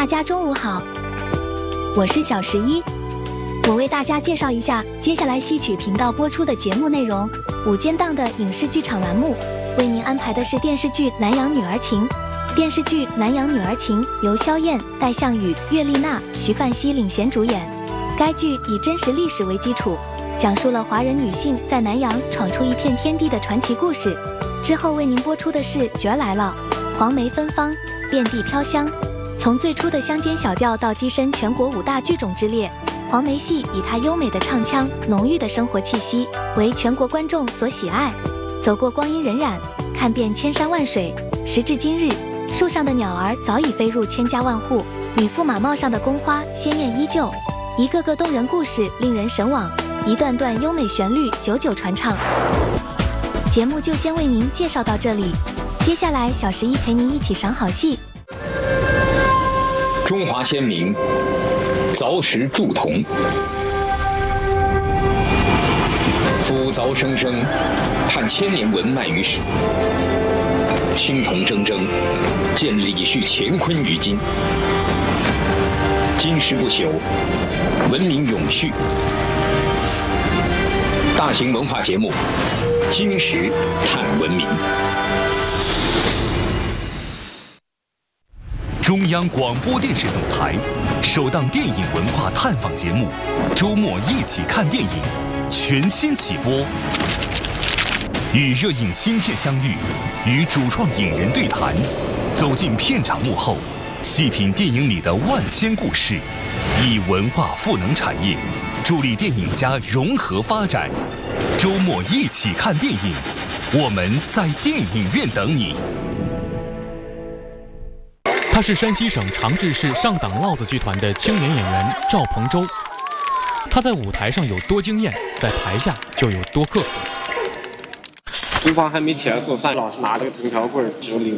家中午好，我是小11，我为大家介绍一下接下来戏曲频道播出的节目内容。午间档的影视剧场栏目为您安排的是电视剧《南洋女儿情》。电视剧《南洋女儿情》由萧燕、戴相宇、岳丽娜、徐范熙领衔主演。该剧以真实历史为基础，讲述了华人女性在南洋闯出一片天地的传奇故事。之后为您播出的是《角儿来了》，黄梅芬芳，遍地飘香。从最初的乡间小调到跻身全国5大剧种之列，黄梅戏以它优美的唱腔、浓郁的生活气息为全国观众所喜爱。走过光阴荏苒，看遍千山万水，时至今日，树上的鸟儿早已飞入千家万户，女驸马帽上的宫花鲜艳依旧，一个个动人故事令人神往，一段段优美旋律久久传唱。节目就先为您介绍到这里，接下来小11陪您一起赏好戏。 中华先民凿石铸铜，夫凿生生，探千年文脉于史。青铜铮铮，见李旭乾坤于今。金石不朽，文明永续。大型文化节目《金石探文明》。 中央广播电视总台首档电影文化探访节目《周末一起看电影》全新起播，与热映新片相遇，与主创影人对谈，走进片场幕后，细品电影里的万千故事，以文化赋能产业，助力电影家融合发展。周末一起看电影，我们在电影院等你。 他是山西省长治市上党烙子剧团的青年演员赵鹏洲。他在舞台上有多惊艳，在台下就有多刻苦。 厨房还没起来做饭，老是拿这个藤条棍指着领